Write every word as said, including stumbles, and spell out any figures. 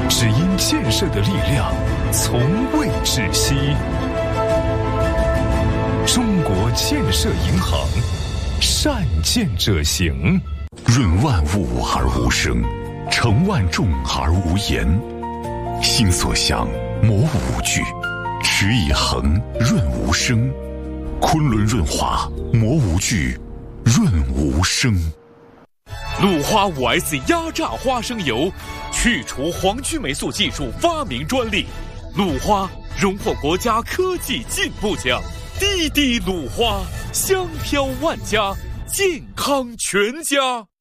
只因建设的力量从未止息。中国建设银行，善建者行。 润万物而无声，成万众而无言。心所向，磨无惧；持以恒，润无声。昆仑润滑，磨无惧，润无声。 鲁花 五 S 压榨花生油，去除黄曲霉素技术发明专利。鲁花荣获国家科技进步奖。滴滴鲁花，香飘万家，健康全家。